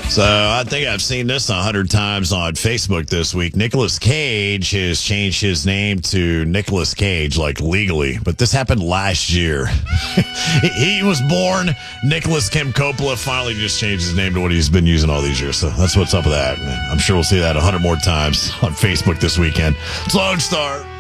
So I think I've seen this 100 times on Facebook this week. Nicolas Cage has changed his name to Nicolas Cage, like legally. But this happened last year. He was born. Nicholas Kim Coppola finally just changed his name to what he's been using all these years. So that's what's up with that. I'm sure we'll see that 100 more times on Facebook this weekend. It's Lone Star.